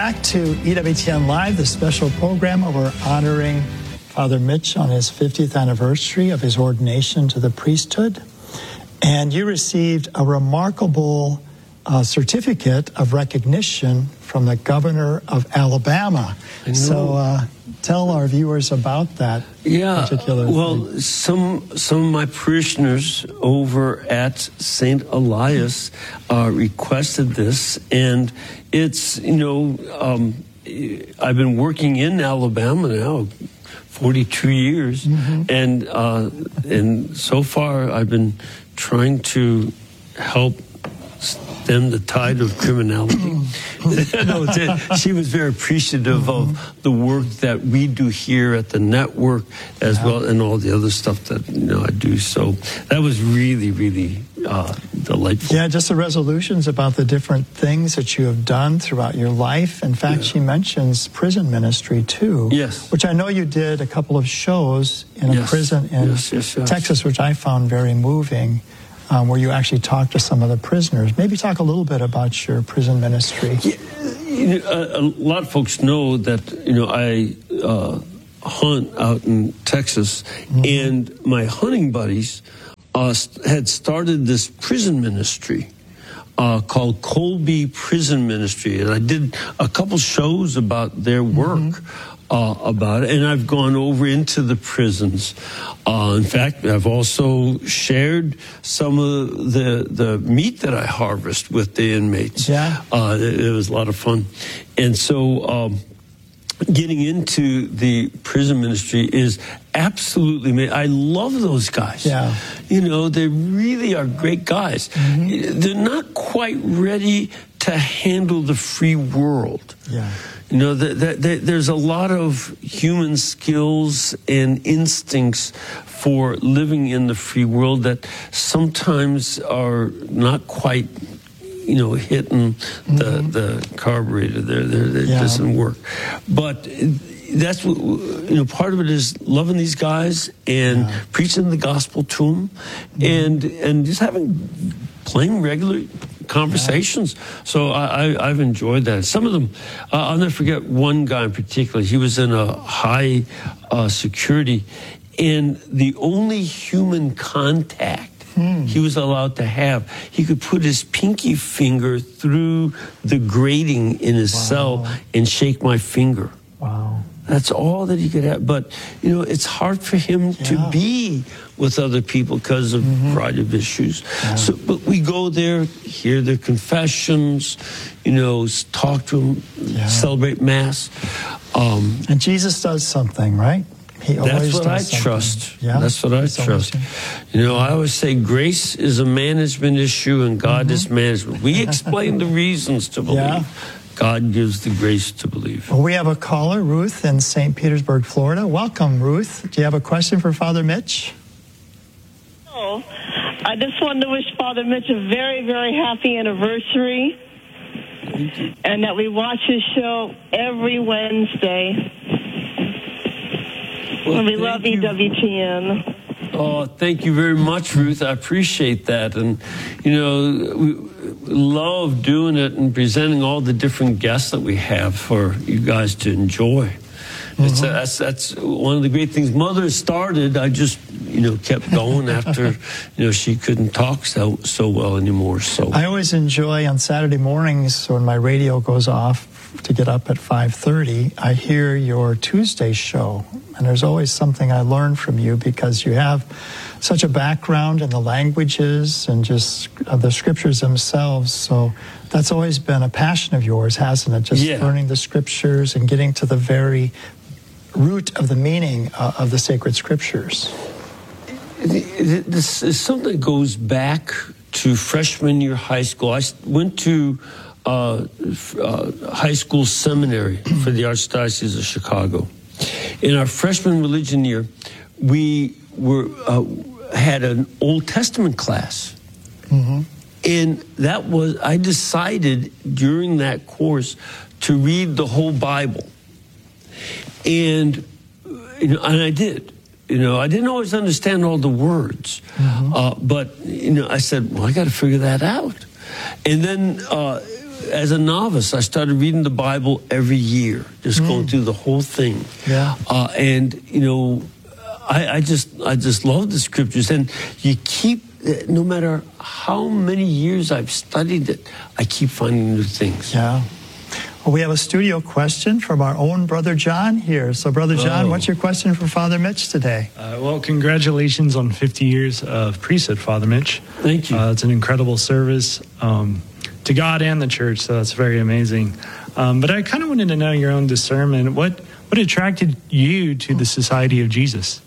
back to EWTN Live, the special program where we're honoring Father Mitch on his 50th anniversary of his ordination to the priesthood. And you received a remarkable certificate of recognition from the governor of Alabama. So tell our viewers about that particular thing. Some of my parishioners over at St. Elias requested this, and it's, I've been working in Alabama now 42 years, and so far I've been trying to help stem the tide of criminality. She was very appreciative of the work that we do here at the network as well, and all the other stuff that I do. So that was really, really delightful. Yeah, just the resolutions about the different things that you have done throughout your life. In fact, she mentions prison ministry too. Yes. Which I know you did a couple of shows in a prison in Texas, which I found very moving. Where you actually talked to some of the prisoners. Maybe talk a little bit about your prison ministry. A lot of folks know that, I hunt out in Texas, and my hunting buddies had started this prison ministry called Colby Prison Ministry. And I did a couple shows about their work. About it, and I've gone over into the prisons. In fact, I've also shared some of the meat that I harvest with the inmates. It was a lot of fun. And so getting into the prison ministry is absolutely amazing. I love those guys. They really are great guys. They're not quite ready to handle the free world. There's a lot of human skills and instincts for living in the free world that sometimes are not quite, hitting the carburetor there. It doesn't work. But that's what, part of it is loving these guys and preaching the gospel to them and just playing regular conversations. So I've enjoyed that. Some of them, I'll never forget one guy in particular. He was in a high security, and the only human contact he was allowed to have, he could put his pinky finger through the grating in his cell and shake my finger. Wow. That's all that he could have. But, it's hard for him to be with other people because of a variety of issues. So, but we go there, hear their confessions, talk to them, celebrate Mass. And Jesus does something, right? He always That's what does I trust. That's what I trust. I always say grace is a management issue and God is management. We explain the reasons to believe. God gives the grace to believe. Well, we have a caller, Ruth, in St. Petersburg, Florida. Welcome, Ruth. Do you have a question for Father Mitch? Oh, I just wanted to wish Father Mitch a very, very happy anniversary. And that we watch his show every Wednesday. And we love EWTN. Oh, thank you very much, Ruth. I appreciate that. And, we love doing it and presenting all the different guests that we have for you guys to enjoy. That's one of the great things. Mother started, I just, kept going after, she couldn't talk so well anymore. So I always enjoy on Saturday mornings when my radio goes off to get up at 5:30, I hear your Tuesday show. And there's always something I learn from you because you have such a background in the languages and just the scriptures themselves. So that's always been a passion of yours, hasn't it? Just learning the scriptures and getting to the very root of the meaning of the sacred scriptures. This is something that goes back to freshman year high school. I went to high school seminary for the Archdiocese of Chicago. In our freshman religion year, we had an Old Testament class. And I decided during that course to read the whole Bible. And I did. I didn't always understand all the words. But, I said, well, I got to figure that out. And then as a novice, I started reading the Bible every year, just going through the whole thing. Yeah. And I just love the scriptures, and you keep, no matter how many years I've studied it, I keep finding new things. Yeah. Well, we have a studio question from our own Brother John here. So, Brother John, what's your question for Father Mitch today? Well, congratulations on 50 years of priesthood, Father Mitch. Thank you. It's an incredible service to God and the church, so that's very amazing. But I kind of wanted to know your own discernment. What attracted you to the Society of Jesus?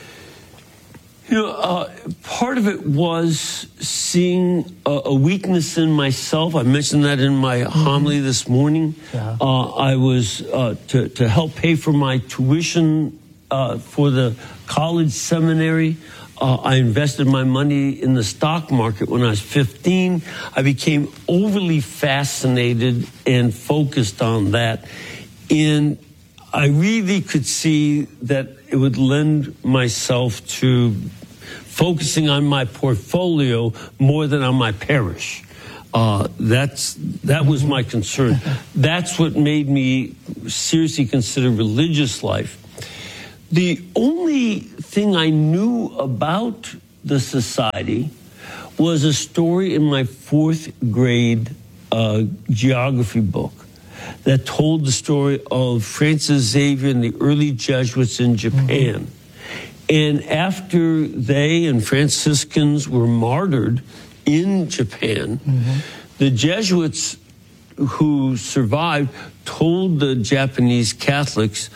Part of it was seeing a weakness in myself. I mentioned that in my homily this morning. Yeah. I was to help pay for my tuition for the college seminary. I invested my money in the stock market when I was 15. I became overly fascinated and focused on that. And I really could see that it would lend myself to focusing on my portfolio more than on my parish. That was my concern. That's what made me seriously consider religious life. The only thing I knew about the society was a story in my 4th grade geography book that told the story of Francis Xavier and the early Jesuits in Japan. And after they and Franciscans were martyred in Japan, the Jesuits who survived told the Japanese Catholics,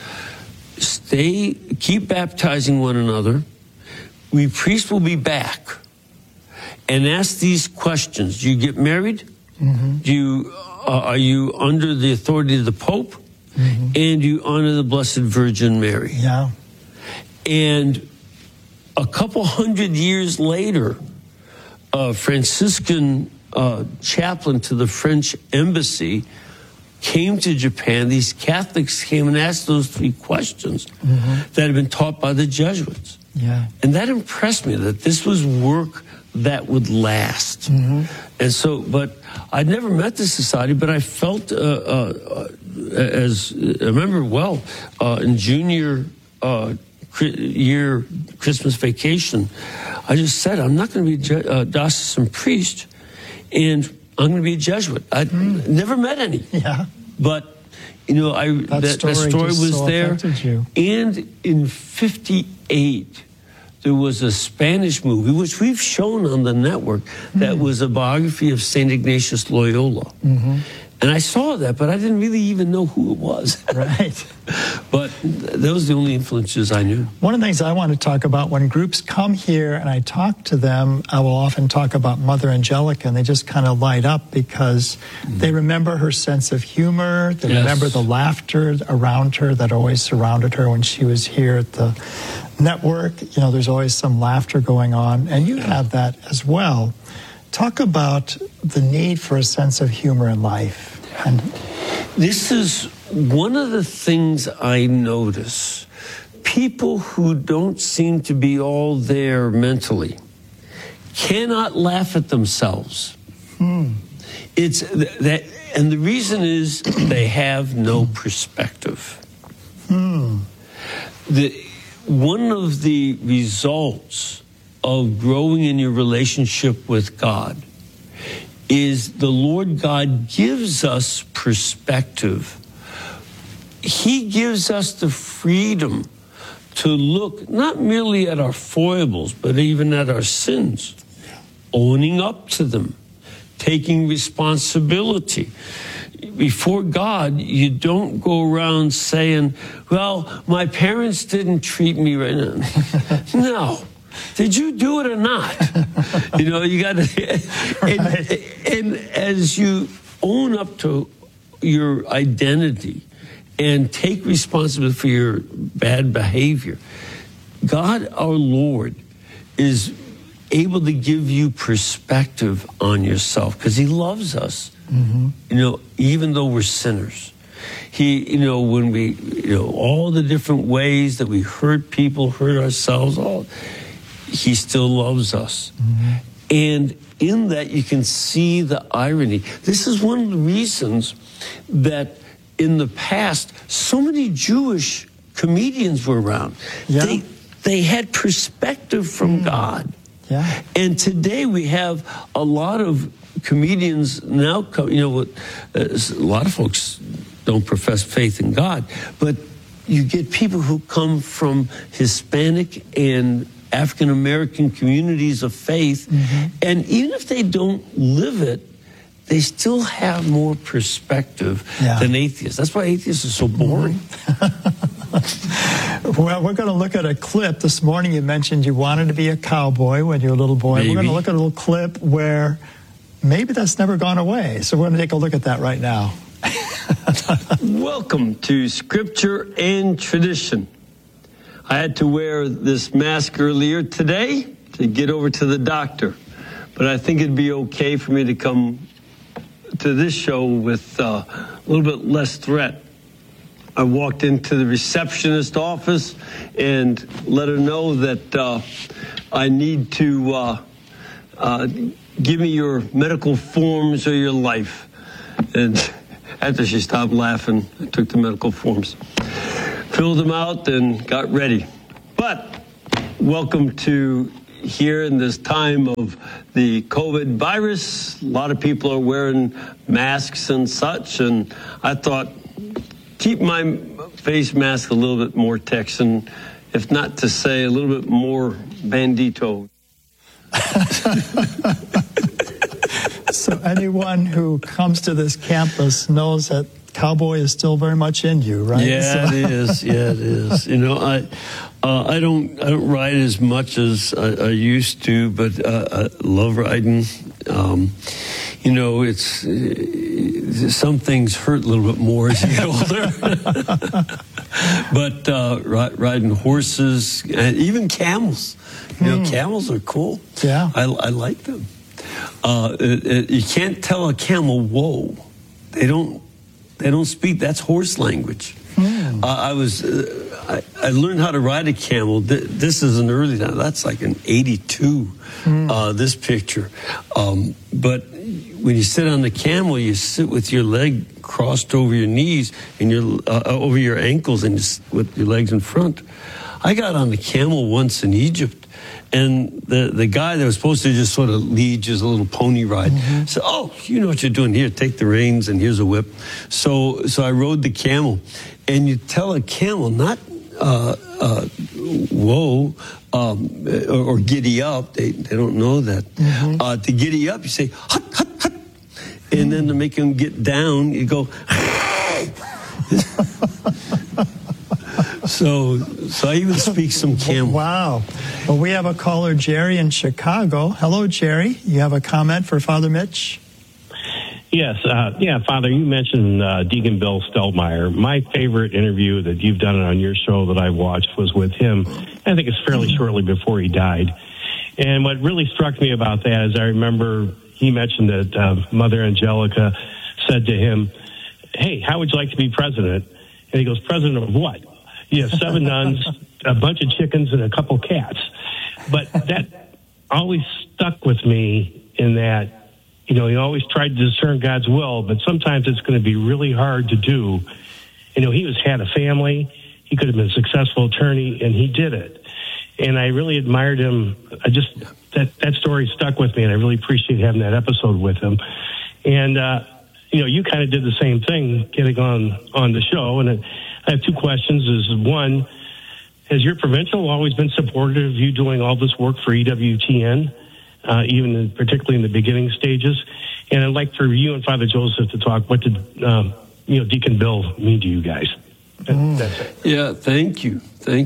keep baptizing one another. We priests will be back and ask these questions. Do you get married? Are you under the authority of the Pope? And do you honor the Blessed Virgin Mary? Yeah. And a couple hundred years later, a Franciscan chaplain to the French embassy came to Japan. These Catholics came and asked those 3 questions that had been taught by the Jesuits. Yeah. And that impressed me, that this was work that would last. And so, but I'd never met the society, but I felt, as I remember well, in junior year Christmas vacation, I just said, I'm not going to be a diocesan priest, and I'm going to be a Jesuit. I'd never met any. Yeah. But, that story was so there. You. And in 58, there was a Spanish movie, which we've shown on the network, that was a biography of St. Ignatius Loyola. And I saw that, but I didn't really even know who it was. Right. But those are the only influences I knew. One of the things I want to talk about, when groups come here and I talk to them, I will often talk about Mother Angelica, and they just kind of light up because they remember her sense of humor. They remember the laughter around her that always surrounded her when she was here at the network. There's always some laughter going on, and you have that as well. Talk about the need for a sense of humor in life. And this is one of the things I notice. People who don't seem to be all there mentally cannot laugh at themselves. It's that, and the reason is they have no perspective. One of the results of growing in your relationship with God is the Lord God gives us perspective. He gives us the freedom to look not merely at our foibles, but even at our sins, owning up to them, taking responsibility. Before God, you don't go around saying, well, my parents didn't treat me right now. No. Did you do it or not? You got to, and as you own up to your identity and take responsibility for your bad behavior, God, our Lord, is able to give you perspective on yourself because He loves us. Even though we're sinners. He, when we, all the different ways that we hurt people, hurt ourselves, He still loves us. And in that, you can see the irony. This is one of the reasons that in the past, so many Jewish comedians were around. Yeah. They had perspective from God. Yeah. And today we have a lot of comedians now, a lot of folks don't profess faith in God, but you get people who come from Hispanic and African American communities of faith, and even if they don't live it, they still have more perspective than atheists. That's why atheists are so boring. Well, we're going to look at a clip. This morning you mentioned you wanted to be a cowboy when you were a little boy. Maybe. We're going to look at a little clip where maybe that's never gone away. So we're going to take a look at that right now. Welcome to Scripture and Tradition. I had to wear this mask earlier today to get over to the doctor, but I think it'd be okay for me to come to this show with a little bit less threat. I walked into the receptionist office and let her know that I need to give me your medical forms or your life. And after she stopped laughing, I took the medical forms, filled them out, and got ready. But welcome to here in this time of the COVID virus. A lot of people are wearing masks and such, and I thought, keep my face mask a little bit more Texan, if not to say a little bit more bandito. So anyone who comes to this campus knows that cowboy is still very much in you, right? Yeah, it is. Yeah, it is. I don't ride as much as I used to, but I love riding. It's some things hurt a little bit more as you get older. But riding horses and even camels, camels are cool. Yeah, I like them. You can't tell a camel whoa. They don't speak. That's horse language. I learned how to ride a camel. This is an early time. That's like an 82. This picture. But when you sit on the camel, you sit with your leg crossed over your knees and over your ankles, and with your legs in front. I got on the camel once in Egypt, and the guy that was supposed to just sort of lead just a little pony ride said, "Oh, you know what you're doing here. Take the reins, and here's a whip." So I rode the camel, and you tell a camel not whoa or giddy up. They don't know that. To giddy up, you say hut hut hut, and then to make him get down, you go. So I even speak some camel. Wow. Well, we have a caller, Jerry, in Chicago. Hello, Jerry. You have a comment for Father Mitch? Yes. Father, you mentioned Deacon Bill Stelmeyer. My favorite interview that you've done on your show that I watched was with him. I think it's fairly shortly before he died. And what really struck me about that is I remember he mentioned that Mother Angelica said to him, "Hey, how would you like to be president?" And he goes, "President of what?" You have 7 nuns, a bunch of chickens, and a couple cats. But that always stuck with me in that, he always tried to discern God's will, but sometimes it's going to be really hard to do. He had a family. He could have been a successful attorney, and he did it. And I really admired him. That story stuck with me, and I really appreciate having that episode with him. And, you kind of did the same thing getting on the show, and I have 2 questions. One, has your provincial always been supportive of you doing all this work for EWTN, particularly in the beginning stages? And I'd like for you and Father Joseph to talk. What did Deacon Bill mean to you guys? That's it. Yeah, thank you.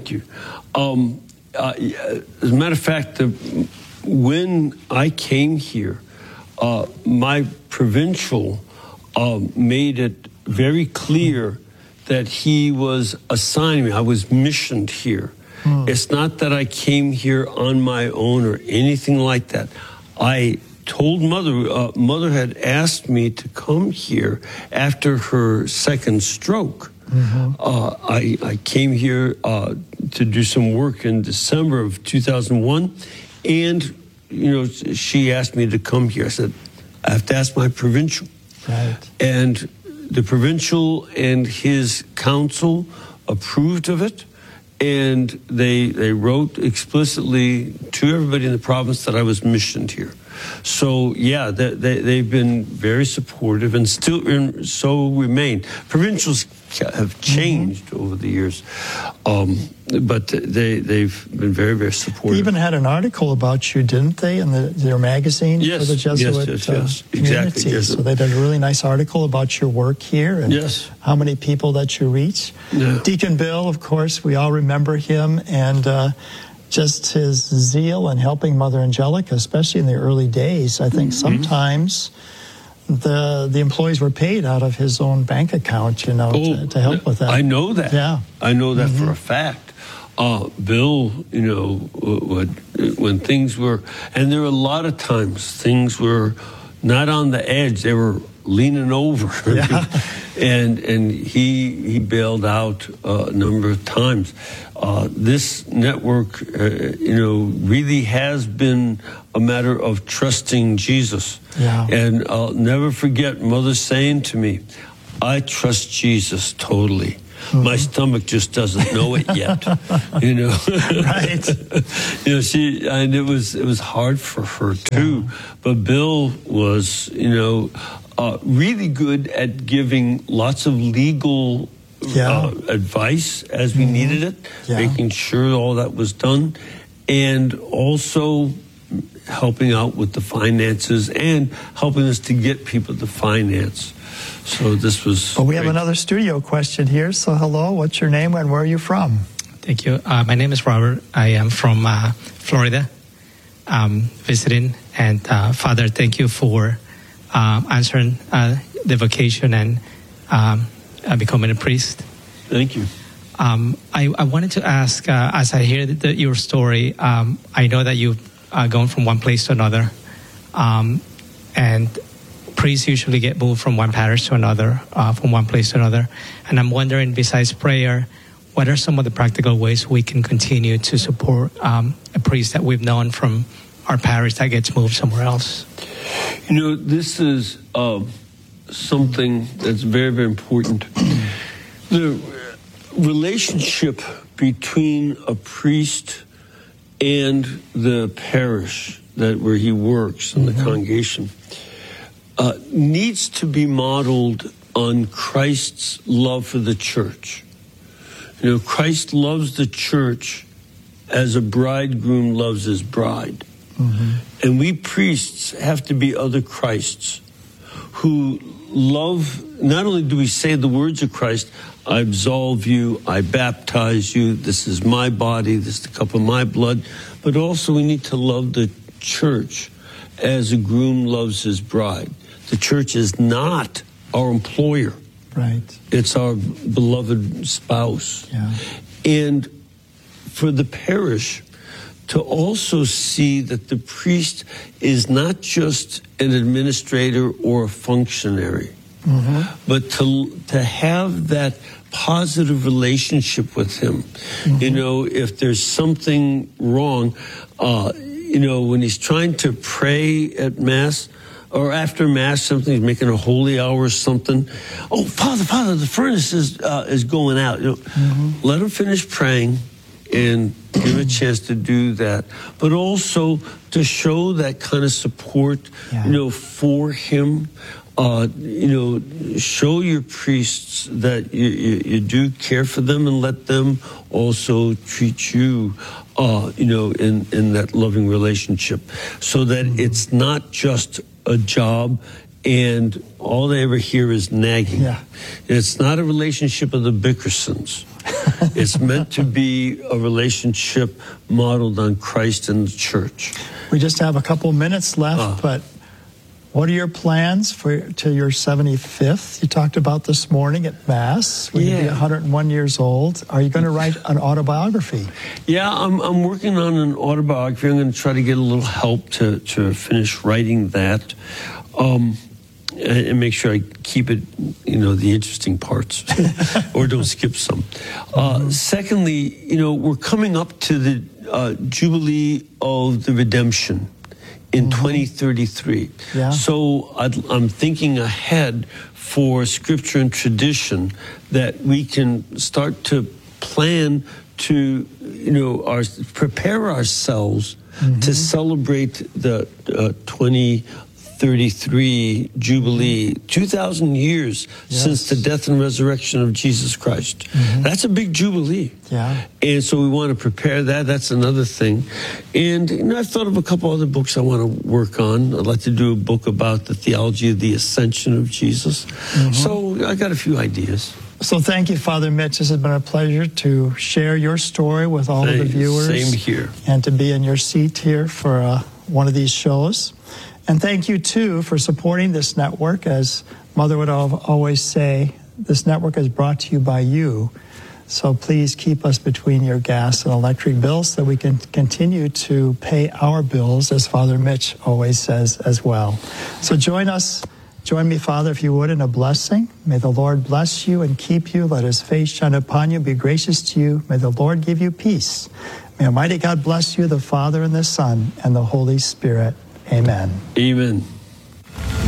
As a matter of fact, when I came here, my provincial made it very clear that he was assigning me. I was missioned here. It's not that I came here on my own or anything like that. I told Mother, Mother had asked me to come here after her second stroke. I came here to do some work in December of 2001, and she asked me to come here. I said, I have to ask my provincial. Right. And the provincial and his council approved of it. And they wrote explicitly to everybody in the province that I was missioned here. So, yeah, they've been very supportive and still so remain. Provincials have changed over the years, but they've been very, very supportive. They even had an article about you, didn't they, in their magazine for the Jesuit yes. community? Exactly. Yes. So they did a really nice article about your work here and how many people that you reach. Yeah. Deacon Bill, of course, we all remember him, and just his zeal in helping Mother Angelica, especially in the early days. I think sometimes the employees were paid out of his own bank account, to help with that. I know that. Yeah. I know that for a fact. Bill, when things were, and there were a lot of times things were not on the edge, they were leaning over. Yeah. and he bailed out a number of times. This network, really has been a matter of trusting Jesus. Yeah. And I'll never forget Mother saying to me, I trust Jesus totally. My stomach just doesn't know it yet, Right. And it was hard for her too. But Bill was, really good at giving lots of legal advice as we needed it, making sure all that was done, and also helping out with the finances and helping us to get people to finance. So this was Well, we have another studio question here. So hello, what's your name and where are you from? Thank you. My name is Robert. I am from Florida, visiting. And Father, thank you for answering the vocation and becoming a priest. Thank you. I wanted to ask, as I hear your story, I know that you've gone from one place to another, and priests usually get moved from one parish to another, from one place to another. And I'm wondering, besides prayer, what are some of the practical ways we can continue to support a priest that we've known from our parish that gets moved somewhere else? This is something that's very, very important. The relationship between a priest and the parish where he works in the congregation needs to be modeled on Christ's love for the church. Christ loves the church as a bridegroom loves his bride. And we priests have to be other Christs who love, not only do we say the words of Christ, I absolve you, I baptize you, this is my body, this is the cup of my blood, but also we need to love the church as a groom loves his bride. The church is not our employer. Right. It's our beloved spouse. Yeah. And for the parish to also see that the priest is not just an administrator or a functionary, but to have that positive relationship with him. If there's something wrong, when he's trying to pray at Mass, or after Mass, something, he's making a holy hour or something. Oh, Father, the furnace is going out. Let him finish praying and give him a chance to do that. But also to show that kind of support, for him. Show your priests that you do care for them and let them also treat you, in that loving relationship, so that it's not just a job and all they ever hear is nagging. Yeah. It's not a relationship of the Bickersons. It's meant to be a relationship modeled on Christ and the church. We just have a couple minutes left, but what are your plans to your 75th? You talked about this morning at Mass. When you be 101 years old. Are you going to write an autobiography? Yeah, I'm working on an autobiography. I'm going to try to get a little help to finish writing that. And make sure I keep it, the interesting parts, or don't skip some. Secondly, we're coming up to the Jubilee of the Redemption. in 2033. Yeah. So I'm thinking ahead for scripture and tradition that we can start to plan to, prepare ourselves to celebrate the 2033 Jubilee, 2,000 years since the death and resurrection of Jesus Christ. That's a big Jubilee. Yeah. And so we want to prepare that. That's another thing. And I've thought of a couple other books I want to work on. I'd like to do a book about the theology of the ascension of Jesus. So I got a few ideas. So thank you, Father Mitch. This has been a pleasure to share your story with all of the viewers. Same here. And to be in your seat here for one of these shows. And thank you, too, for supporting this network. As Mother would always say, this network is brought to you by you. So please keep us between your gas and electric bills so that we can continue to pay our bills, as Father Mitch always says as well. So join me, Father, if you would, in a blessing. May the Lord bless you and keep you. Let his face shine upon you, be gracious to you. May the Lord give you peace. May Almighty God bless you, the Father and the Son and the Holy Spirit. Amen. Amen.